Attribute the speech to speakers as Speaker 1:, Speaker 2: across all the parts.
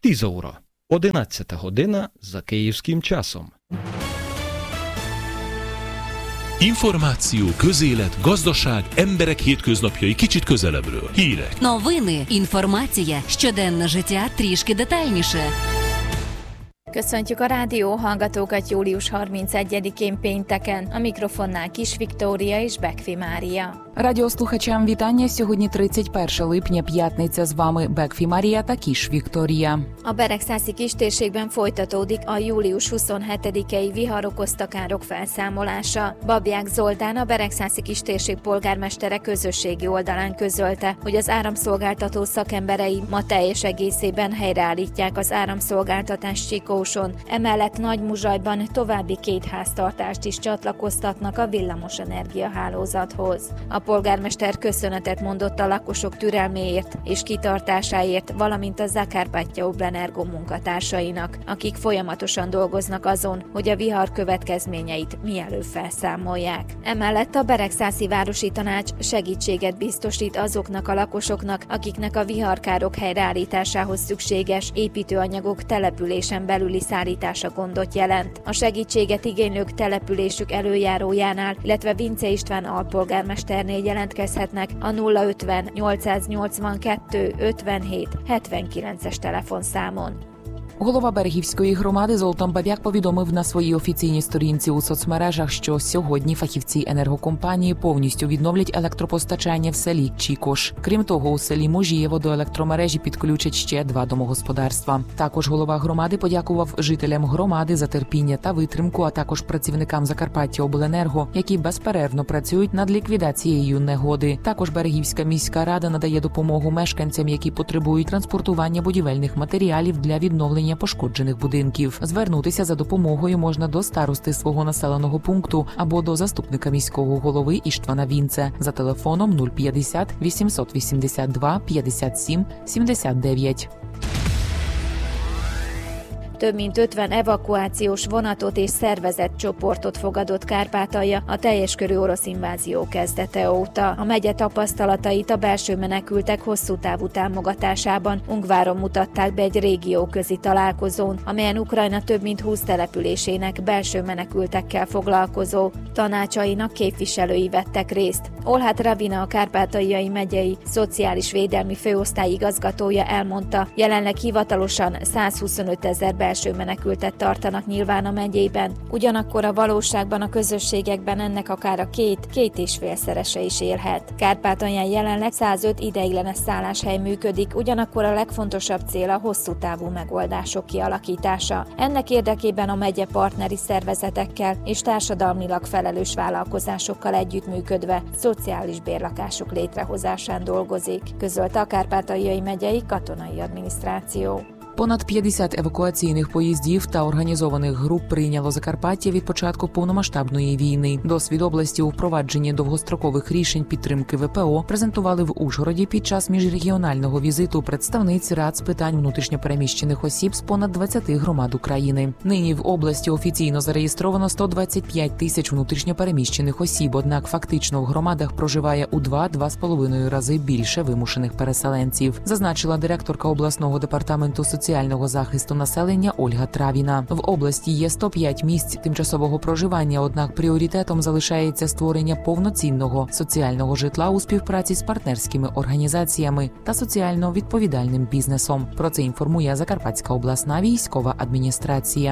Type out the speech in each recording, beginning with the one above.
Speaker 1: 10 óra. 11 година за київським часом.
Speaker 2: Információ, közélet, gazdaság, emberek hétköznapjai kicsit közelebbről. Hírek.
Speaker 3: Новини, інформація, щоденне життя трішки детальніше.
Speaker 4: Köszöntjük a rádió hallgatókat július 31-én pénteken. A mikrofonnál Kis Viktória és Bekfi Mária.
Speaker 5: Радіослухачам вітання. Сьогодні 31 липня, п'ятниця. З вами Бекфі Марія та Кіш Вікторія.
Speaker 4: A Beregszászi kistérségben folytatódik a július 27-i vihar okozta károk felszámolása. Babják Zoltán, a Beregszászi kistérség polgármestere közösségi oldalán közölte, hogy az áramszolgáltató szakemberei ma teljes egészében helyreállítják az áramszolgáltatást Csikóson. Emellett Nagymuzsajban további 2 háztartást is csatlakoztatnak a villamosenergia hálózathoz. A polgármester köszönetet mondott a lakosok türelméért és kitartásáért, valamint a Zakarpattia Oblenergo munkatársainak, akik folyamatosan dolgoznak azon, hogy a vihar következményeit mielőbb felszámolják. Emellett a Beregszászi Városi Tanács segítséget biztosít azoknak a lakosoknak, akiknek a viharkárok helyreállításához szükséges építőanyagok településen belüli szállítása gondot jelent. A segítséget igénylők településük előjárójánál, illetve Vince István alpolgármesternél jelentkezhetnek a 050 882 57 79-es telefonszámon.
Speaker 5: Голова Берегівської громади Золтан Баб'як повідомив на своїй офіційній сторінці у соцмережах, що сьогодні фахівці енергокомпанії повністю відновлять електропостачання в селі Чікош. Крім того, у селі Можієво до електромережі підключать ще 2 домогосподарства. Також голова громади подякував жителям громади за терпіння та витримку, а також працівникам Закарпаття Обленерго, які безперервно працюють над ліквідацією негоди. Також Берегівська міська рада надає допомогу мешканцям, які потребують транспортування будівельних матеріалів для відновлення пошкоджених будинків. Звернутися за допомогою можна до старости свого населеного пункту або до заступника міського голови Іштвана Вінце за телефоном 050 882 57 79.
Speaker 4: Több mint 50 evakuációs vonatot és szervezett csoportot fogadott Kárpátalja a teljes körű orosz invázió kezdete óta. A megye tapasztalatait a belső menekültek hosszú távú támogatásában Ungváron mutatták be egy régióközi találkozón, amelyen Ukrajna több mint 20 településének belső menekültekkel foglalkozó tanácsainak képviselői vettek részt. Olhát Ravina, a Kárpátaljai megyei szociális védelmi főosztály igazgatója elmondta, jelenleg hivatalosan 125 000 belső menekültet tartanak nyilván a megyében. Ugyanakkor a valóságban a közösségekben ennek akár a 2-2,5-szerese is élhet. Kárpátalján jelenleg 105 ideiglenes szálláshely működik, ugyanakkor a legfontosabb cél a hosszú távú megoldások kialakítása. Ennek érdekében a megye partneri szervezetekkel és társadalmilag felelős vállalkozásokkal együttműködve szociális bérlakások létrehozásán dolgozik, közölte a Kárpátaljai megyei katonai adminisztráció.
Speaker 5: Понад 50 евакуаційних поїздів та організованих груп прийняло Закарпаття від початку повномасштабної війни. Досвід області у впровадженні довгострокових рішень підтримки ВПО презентували в Ужгороді під час міжрегіонального візиту представниць рад з питань внутрішньопереміщених осіб з понад 20 громад України. Нині в області офіційно зареєстровано 125 тисяч внутрішньопереміщених осіб, однак фактично в громадах проживає у 2-2,5 рази більше вимушених переселенців, зазначила директорка обласного департаменту соціального захисту населення Ольга Травіна. В області є 105 місць тимчасового проживання, однак пріоритетом залишається створення повноцінного соціального житла у співпраці з партнерськими організаціями та соціально відповідальним бізнесом. Про це інформує Закарпатська обласна військова адміністрація.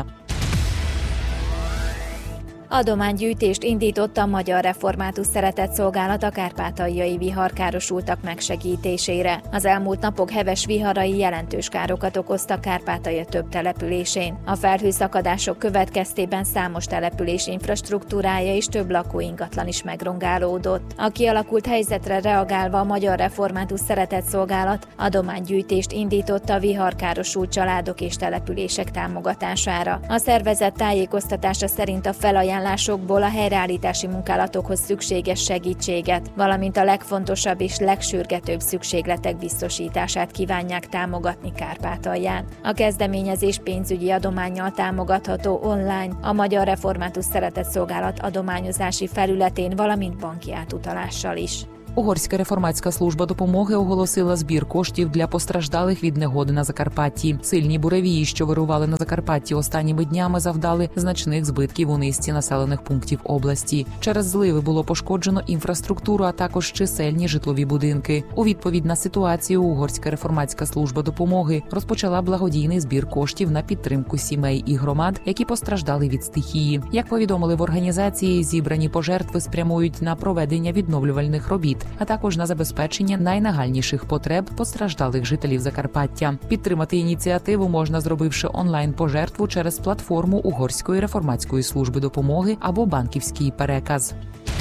Speaker 4: Adománygyűjtést indított a Magyar Református Szeretetszolgálat a kárpátaljai viharkárosultak megsegítésére. Az elmúlt napok heves viharai jelentős károkat okoztak Kárpátalja több településén. A felhőszakadások következtében számos település infrastruktúrája és több lakóingatlan is megrongálódott. A kialakult helyzetre reagálva a Magyar Református Szeretetszolgálat adománygyűjtést indított a viharkárosult családok és települések támogatására. A szervezet tájékoztatása szerint a felajánlásokból a helyreállítási munkálatokhoz szükséges segítséget, valamint a legfontosabb és legsürgetőbb szükségletek biztosítását kívánják támogatni Kárpátalján. A kezdeményezés pénzügyi adománnyal támogatható online a Magyar Református Szeretetszolgálat adományozási felületén, valamint banki átutalással is.
Speaker 5: Угорська реформатська служба допомоги оголосила збір коштів для постраждалих від негоди на Закарпатті. Сильні буревії, що вирували на Закарпатті останніми днями, завдали значних збитків у низці населених пунктів області. Через зливи було пошкоджено інфраструктуру, а також чисельні житлові будинки. У відповідь на ситуацію Угорська реформатська служба допомоги розпочала благодійний збір коштів на підтримку сімей і громад, які постраждали від стихії. Як повідомили в організації, зібрані пожертви спрямують на проведення відновлювальних робіт, а також на забезпечення найнагальніших потреб постраждалих жителів Закарпаття. Підтримати ініціативу можна, зробивши онлайн-пожертву через платформу Угорської реформатської служби допомоги або банківський переказ.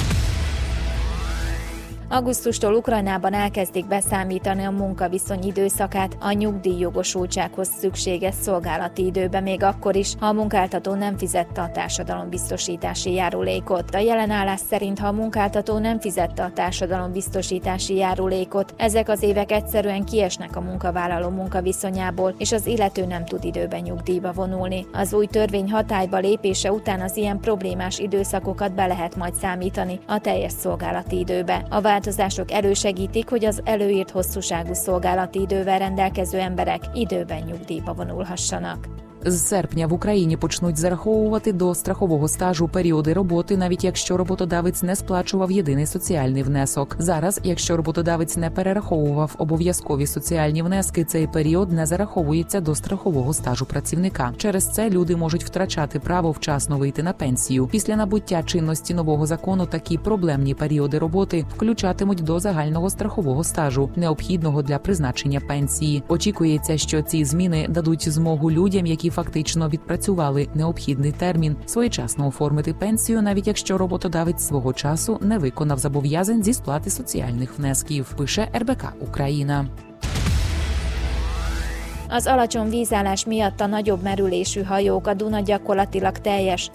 Speaker 4: Augusztustól Ukrajnában elkezdik beszámítani a munkaviszony időszakát a nyugdíjjogosultsághoz szükséges szolgálati időbe, még akkor is, ha a munkáltató nem fizette a társadalombiztosítási járulékot. A jelen állás szerint, ha a munkáltató nem fizette a társadalombiztosítási járulékot, ezek az évek egyszerűen kiesnek a munkavállaló munkaviszonyából, és az illető nem tud időben nyugdíjba vonulni. Az új törvény hatályba lépése után az ilyen problémás időszakokat be lehet majd számítani a teljes szolgálati időbe. A változások elősegítik, hogy az előírt hosszúságú szolgálati idővel rendelkező emberek időben nyugdíjba vonulhassanak.
Speaker 5: З серпня в Україні почнуть зараховувати до страхового стажу періоди роботи, навіть якщо роботодавець не сплачував єдиний соціальний внесок. Зараз, якщо роботодавець не перераховував обов'язкові соціальні внески, цей період не зараховується до страхового стажу працівника. Через це люди можуть втрачати право вчасно вийти на пенсію. Після набуття чинності нового закону такі проблемні періоди роботи включатимуть до загального страхового стажу, необхідного для призначення пенсії. Очікується, що ці зміни дадуть змогу людям, які фактично відпрацювали необхідний термін, своєчасно оформити пенсію, навіть якщо роботодавець свого часу не виконав зобов'язань зі сплати соціальних внесків, пише РБК Україна.
Speaker 4: Az alacsony vízállás miatt a nagyobb merülésű hajók a Duna gyakorlatilag teljes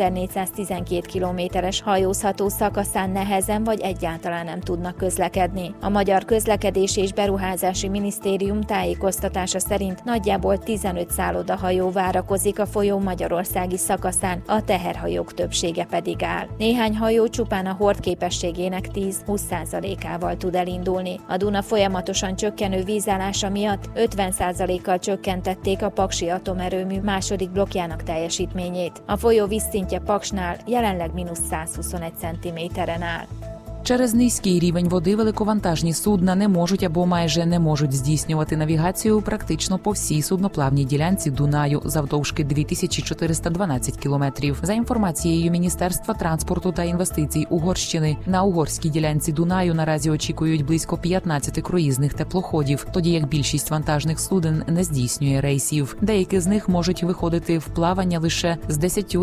Speaker 4: 2412 kilométeres hajózható szakaszán nehezen vagy egyáltalán nem tudnak közlekedni. A Magyar Közlekedési és Beruházási Minisztérium tájékoztatása szerint nagyjából 15 szállodahajó várakozik a folyó magyarországi szakaszán, a teherhajók többsége pedig áll. Néhány hajó csupán a hordképességének 10-20%-ával tud elindulni. A Duna folyamatosan csökkenő vízállása miatt 50%-kal csökkentették a Paksi atomerőmű második blokkjának teljesítményét. A folyó vízszintje Paksnál jelenleg -121 cm-en áll.
Speaker 5: Через низький рівень води великовантажні судна не можуть або майже не можуть здійснювати навігацію практично по всій судноплавній ділянці Дунаю завдовжки 2412 кілометрів. За інформацією Міністерства транспорту та інвестицій Угорщини, на угорській ділянці Дунаю наразі очікують близько 15 круїзних теплоходів, тоді як більшість вантажних суден не здійснює рейсів. Деякі з них можуть виходити в плавання лише з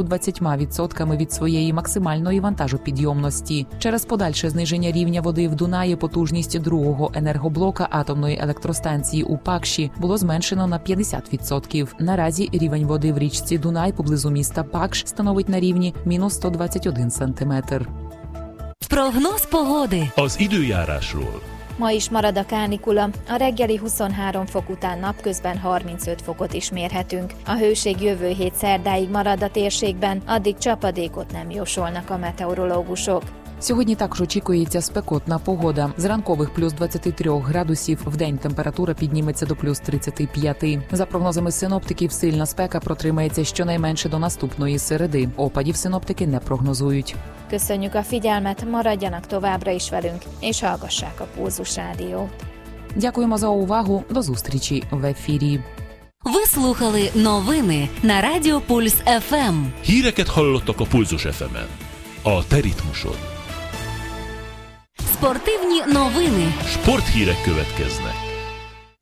Speaker 5: 10-20% від своєї максимальної вантажопідйомності. Через подальше зниження рівня води в Дунаї потужність другого енергоблока атомної електростанції у Пакші було зменшено на 50%. Наразі рівень води в річці Дунай поблизу міста Пакш становить на рівні -121 сантиметр.
Speaker 3: Прогноз pогоди.
Speaker 2: Az időjárásról.
Speaker 4: Ma is marad a kánikula, a reggeli 23 fok után napközben 35 fokot is mérhetünk. A hőség jövő hét szerdáig marad a térségben, addig csapadékot nem jósolnak a meteorológusok.
Speaker 5: Сьогодні також очікується спекотна погода. З ранкових плюс 23 градусів, вдень температура підніметься до плюс 35. За прогнозами синоптиків, сильна спека протримається щонайменше до наступної середи. Опадів синоптики не прогнозують.
Speaker 4: Köszönjük a figyelmet, maradjanak továbbra is velünk, és hallgassák a Pulzus Rádiót.
Speaker 5: Дякуємо за увагу. До зустрічі в ефірі.
Speaker 3: Ви слухали новини на Радіо Пульс ФМ.
Speaker 2: Híreket hallottak a Pulzus FM-en. A te ritmusod.
Speaker 3: Спортивні новини.
Speaker 2: Sporthírek következnek.